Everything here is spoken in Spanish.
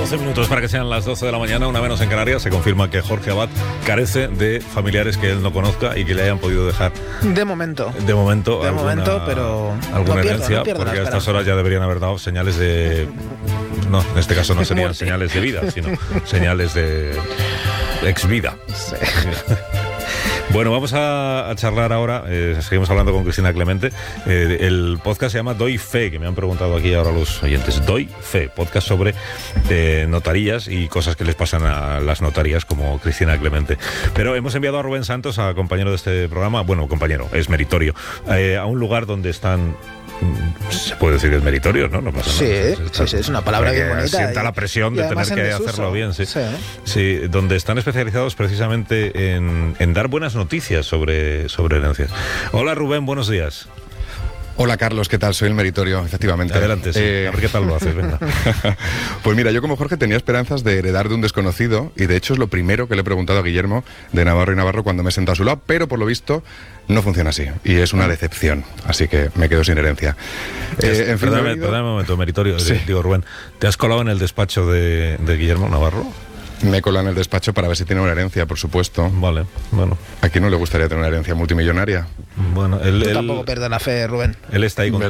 12 minutos para que sean las 12 de la mañana, una menos en Canarias. Se confirma que Jorge Abad carece de familiares que él no conozca y que le hayan podido dejar De momento, pero alguna herencia, porque a estas horas ya deberían haber dado señales de... No, en este caso no serían señales de vida, sino señales de exvida. Sí. Bueno, vamos a charlar ahora, seguimos hablando con Cristina Clemente. El podcast se llama Doy Fe, que me han preguntado aquí ahora los oyentes. Doy Fe, podcast sobre notarías y cosas que les pasan a las notarías, como Cristina Clemente. Pero hemos enviado a Rubén Santos, a compañero de este programa, bueno, compañero, es meritorio, a un lugar donde están... Se puede decir que es meritorio, ¿no? No pasa nada. Sí, es una palabra bien bonita. Sienta la presión de tener que hacerlo bien, sí, donde están especializados precisamente en dar buenas noticias sobre herencias. Hola Rubén, buenos días. Hola Carlos, ¿qué tal? Soy el meritorio, efectivamente. Adelante, sí. A ver qué tal lo haces, venga. Pues mira, yo como Jorge tenía esperanzas de heredar de un desconocido y de hecho es lo primero que le he preguntado a Guillermo de Navarro y Navarro cuando me he sentado a su lado, pero por lo visto no funciona así y es una decepción, así que me quedo sin herencia. Perdóname un momento, meritorio, sí. Digo Rubén, ¿te has colado en el despacho de Guillermo Navarro? Me he colado en el despacho para ver si tiene una herencia, por supuesto. Vale, bueno. ¿A quién no le gustaría tener una herencia multimillonaria? Bueno, Tú tampoco pierdas la fe, Rubén. Él está ahí con